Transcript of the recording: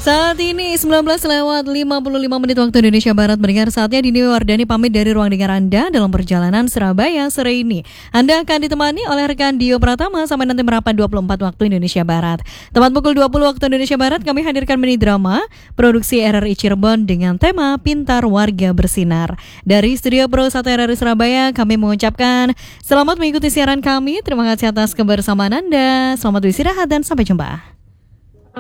Saat ini 19:55 waktu Indonesia Barat. Mendengar saatnya Dini Wardani pamit dari ruang dengar Anda dalam perjalanan Surabaya sore ini. Anda akan ditemani oleh rekan Dio Pratama sampai nanti merapat 24 waktu Indonesia Barat. Tepat pukul 20 waktu Indonesia Barat kami hadirkan mini drama produksi RRI Cirebon dengan tema Pintar Warga Bersinar. Dari Studio Pro 1 RRI Surabaya kami mengucapkan selamat mengikuti siaran kami. Terima kasih atas kebersamaan Anda. Selamat beristirahat dan sampai jumpa.